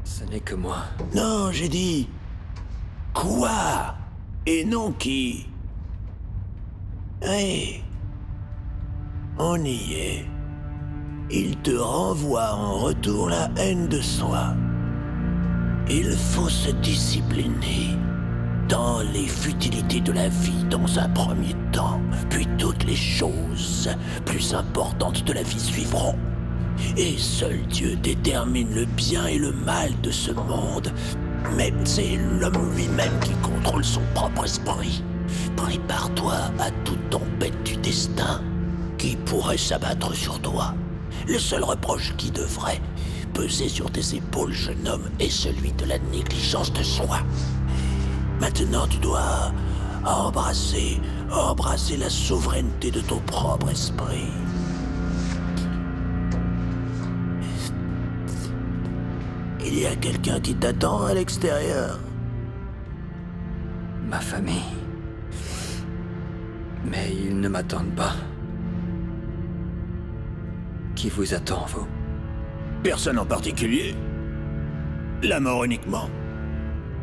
Ce n'est que moi. Non, j'ai dit... Quoi? Et non qui? Hé, on y est. Il te renvoie en retour la haine de soi. Il faut se discipliner dans les futilités de la vie dans un premier temps, puis toutes les choses plus importantes de la vie suivront. Et seul Dieu détermine le bien et le mal de ce monde. Mais c'est l'homme lui-même qui contrôle son propre esprit. Prépare-toi à toute tempête du destin qui pourrait s'abattre sur toi. Le seul reproche qui devrait peser sur tes épaules, jeune homme, est celui de la négligence de soi. Maintenant, tu dois embrasser la souveraineté de ton propre esprit. Il y a quelqu'un qui t'attend à l'extérieur. Ma famille. Mais ils ne m'attendent pas. Qui vous attend, vous? Personne en particulier. La mort uniquement.